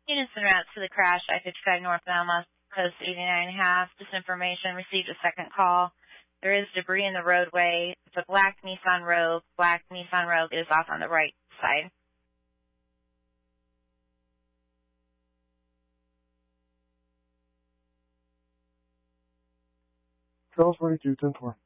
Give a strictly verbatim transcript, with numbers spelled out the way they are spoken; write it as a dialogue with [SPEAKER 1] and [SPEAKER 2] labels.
[SPEAKER 1] Units en route to the crash, I fifty-five northbound, Los Coast eighty-nine and a half. Disinformation, received a second call. There is debris in the roadway. It's a black Nissan Rogue. Black Nissan Rogue is off on the right side.
[SPEAKER 2] twelve forty-two, ten four.